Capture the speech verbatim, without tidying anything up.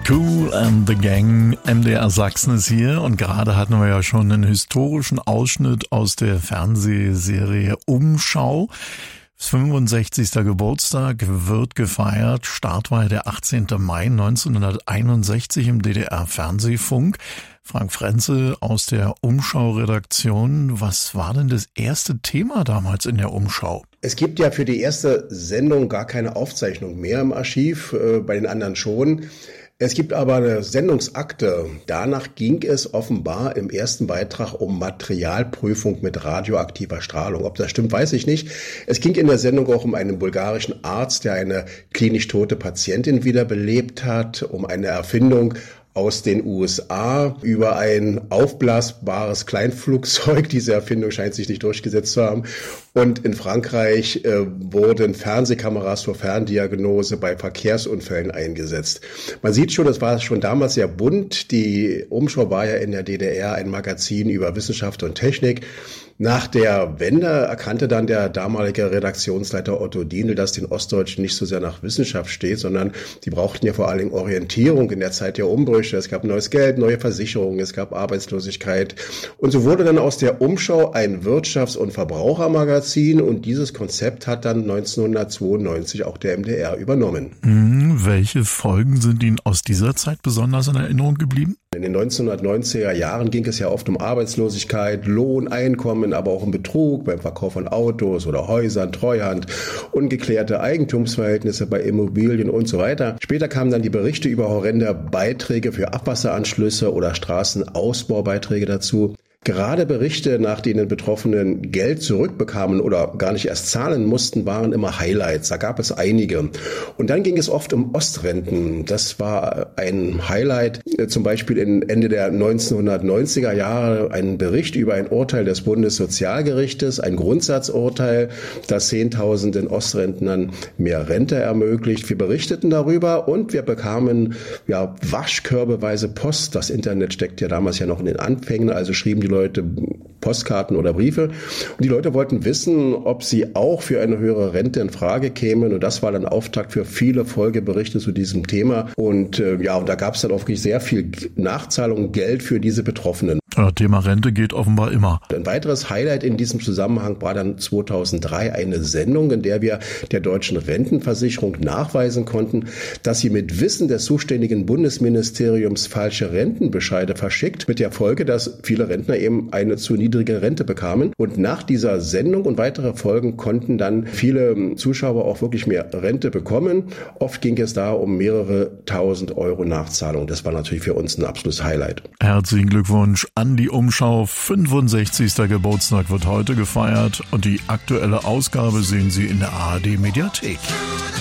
Kool and the Gang, M D R Sachsen ist hier und gerade hatten wir ja schon einen historischen Ausschnitt aus der Fernsehserie Umschau. fünfundsechzigster Geburtstag wird gefeiert. Start war der achtzehnten Mai neunzehnhunderteinundsechzig im D D R-Fernsehfunk. Frank Frenzel aus der Umschau-Redaktion. Was war denn das erste Thema damals in der Umschau? Es gibt ja für die erste Sendung gar keine Aufzeichnung mehr im Archiv, äh, bei den anderen schon. Es gibt aber eine Sendungsakte. Danach ging es offenbar im ersten Beitrag um Materialprüfung mit radioaktiver Strahlung. Ob das stimmt, weiß ich nicht. Es ging in der Sendung auch um einen bulgarischen Arzt, der eine klinisch tote Patientin wiederbelebt hat, um eine Erfindung aus den U S A über ein aufblasbares Kleinflugzeug. Diese Erfindung scheint sich nicht durchgesetzt zu haben. Und in Frankreich äh, wurden Fernsehkameras zur Ferndiagnose bei Verkehrsunfällen eingesetzt. Man sieht schon, es war schon damals sehr bunt. Die Umschau war ja in der D D R ein Magazin über Wissenschaft und Technik. Nach der Wende erkannte dann der damalige Redaktionsleiter Otto Dienel, dass den Ostdeutschen nicht so sehr nach Wissenschaft steht, sondern die brauchten ja vor allen Dingen Orientierung in der Zeit der Umbrüche. Es gab neues Geld, neue Versicherungen, es gab Arbeitslosigkeit. Und so wurde dann aus der Umschau ein Wirtschafts- und Verbrauchermagazin und dieses Konzept hat dann neunzehnhundertzweiundneunzig auch der M D R übernommen. Hm, welche Folgen sind Ihnen aus dieser Zeit besonders in Erinnerung geblieben? In den neunzehnhundertneunziger Jahren ging es ja oft um Arbeitslosigkeit, Lohn, Einkommen, aber auch um Betrug beim Verkauf von Autos oder Häusern, Treuhand, ungeklärte Eigentumsverhältnisse bei Immobilien und so weiter. Später kamen dann die Berichte über horrende Beiträge für Abwasseranschlüsse oder Straßenausbaubeiträge dazu. Gerade Berichte, nach denen Betroffenen Geld zurückbekamen oder gar nicht erst zahlen mussten, waren immer Highlights. Da gab es einige. Und dann ging es oft um Ostrenten. Das war ein Highlight. Zum Beispiel in Ende der neunzehnhundertneunziger Jahre ein Bericht über ein Urteil des Bundessozialgerichtes, ein Grundsatzurteil, das Zehntausenden Ostrentnern mehr Rente ermöglicht. Wir berichteten darüber und wir bekamen ja waschkörbeweise Post. Das Internet steckt ja damals ja noch in den Anfängen, also schrieben die Leute Postkarten oder Briefe. Und die Leute wollten wissen, ob sie auch für eine höhere Rente in Frage kämen. Und das war dann Auftakt für viele Folgeberichte zu diesem Thema. Und äh, ja, und da gab es dann auch wirklich sehr viel Nachzahlung, Geld für diese Betroffenen. Ja, Thema Rente geht offenbar immer. Ein weiteres Highlight in diesem Zusammenhang war dann zweitausenddrei eine Sendung, in der wir der deutschen Rentenversicherung nachweisen konnten, dass sie mit Wissen des zuständigen Bundesministeriums falsche Rentenbescheide verschickt, mit der Folge, dass viele Rentner eben eine zu niedrige Rente bekamen. Und nach dieser Sendung und weitere Folgen konnten dann viele Zuschauer auch wirklich mehr Rente bekommen. Oft ging es da um mehrere tausend Euro Nachzahlung. Das war natürlich für uns ein absolutes Highlight. Herzlichen Glückwunsch an die Umschau. fünfundsechzigster Geburtstag wird heute gefeiert und die aktuelle Ausgabe sehen Sie in der A R D Mediathek.